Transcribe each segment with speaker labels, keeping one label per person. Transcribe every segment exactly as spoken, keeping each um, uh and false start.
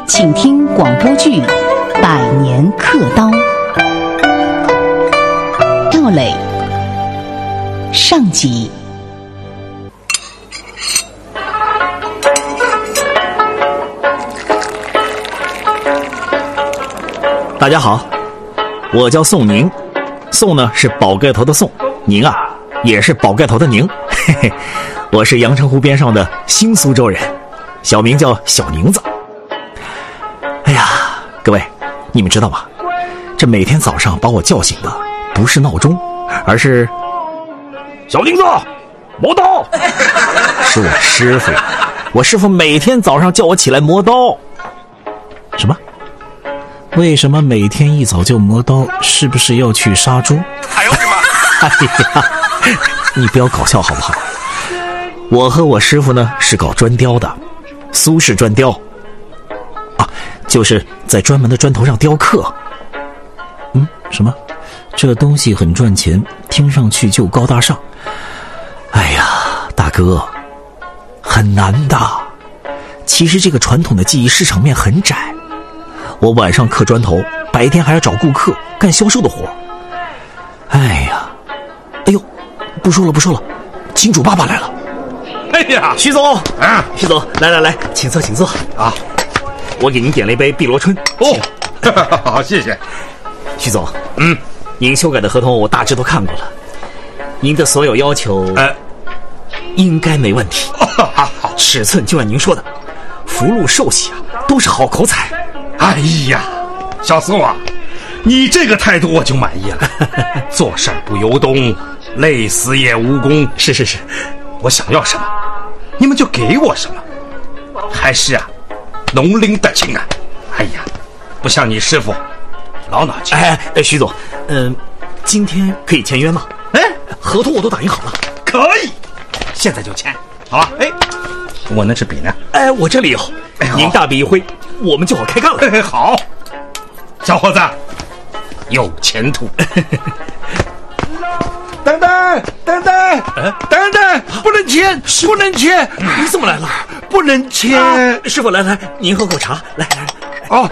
Speaker 1: 请听广播剧《百年刻刀》，赵磊上集。
Speaker 2: 大家好，我叫宋宁，宋呢是宝盖头的宋，宁啊也是宝盖头的宁，嘿嘿，我是阳澄湖边上的新苏州人，小名叫小宁子。哎呀，各位，你们知道吗？这每天早上把我叫醒的不是闹钟，而是小宁子磨刀，是我师傅呀。我师傅每天早上叫我起来磨刀。什么？为什么每天一早就磨刀？是不是要去杀猪？
Speaker 3: 哎呦我的妈！
Speaker 2: 哎呀，你不要搞笑好不好？我和我师傅呢是搞砖雕的，苏式砖雕啊，就是在专门的砖头上雕刻。嗯，什么？这东西很赚钱，听上去就高大上。哎呀，大哥，很难的。其实这个传统的技艺市场面很窄。我晚上刻砖头，白天还要找顾客干销售的活。哎呀，哎呦，不说了不说了，金主爸爸来了。
Speaker 3: 哎呀，
Speaker 2: 徐总啊，徐总，来来来，请坐请坐啊。我给您点了一杯碧螺春。
Speaker 3: 哦，好，谢谢。
Speaker 2: 徐总，嗯，您修改的合同我大致都看过了，您的所有要求，呃，应该没问题。
Speaker 3: 哦、好，
Speaker 2: 尺寸就按您说的，福禄寿喜啊，都是好口彩。
Speaker 3: 哎呀，小宋啊，你这个态度我就满意了。做事不由衷，累死也无功。
Speaker 2: 是是是，
Speaker 3: 我想要什么，你们就给我什么。还是啊，农林得情啊。哎呀，不像你师傅，老脑筋。
Speaker 2: 哎哎，徐总，嗯、呃，今天可以签约吗？
Speaker 3: 哎，
Speaker 2: 合同我都打印好了。
Speaker 3: 可以，现在就签，好吧？哎，我那支笔呢？
Speaker 2: 哎，我这里有。哎、您大笔一挥，我们就好开干了。
Speaker 3: 哎、好，小伙子，有前途。等等等等、呃、等等，不能签，不能签！
Speaker 2: 你怎么来了？
Speaker 3: 不能签、
Speaker 2: 啊！师傅，来来，您喝口茶，来来。
Speaker 3: 哦，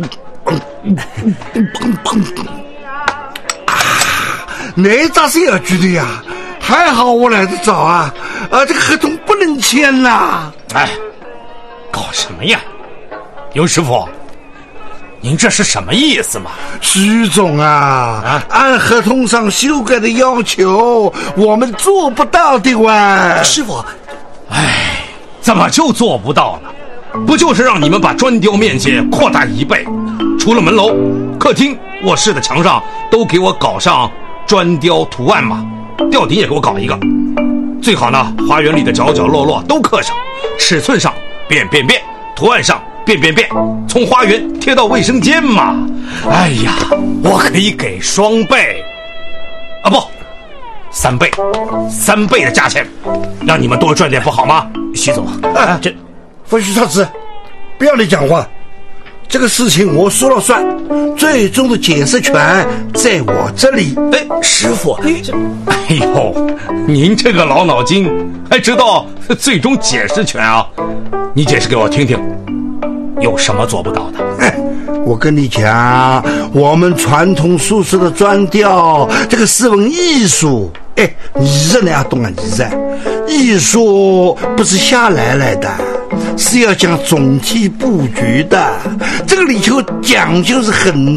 Speaker 3: 啊，那咋是要举的呀？还好我来得早啊！啊，这个合同不能签啦！哎，搞什么呀？尤师傅，您这是什么意思嘛？徐总啊，啊按合同上修改的要求，我们做不到的哇！
Speaker 2: 师傅，
Speaker 3: 哎，怎么就做不到呢？不就是让你们把砖雕面积扩大一倍，除了门楼、客厅、卧室的墙上都给我搞上砖雕图案吗？吊顶也给我搞一个，最好呢，花园里的角角落落都刻上，尺寸上变变变，图案上变变变，从花园贴到卫生间嘛。哎呀，我可以给双倍啊，不，三倍，三倍的价钱，让你们多赚点不好吗？
Speaker 2: 徐总，
Speaker 3: 啊，这冯徐少子，不要你讲话，这个事情我说了算，最终的解释权在我这里。
Speaker 2: 哎，师傅，
Speaker 3: 这，哎呦，您这个老脑筋还知道最终解释权啊？你解释给我听听，有什么做不到的？哎，我跟你讲，我们传统苏式的砖雕，这个是门艺术。哎，艺人呢懂啊，艺人，艺术不是瞎来来的，是要讲总体布局的，这个里头讲究是很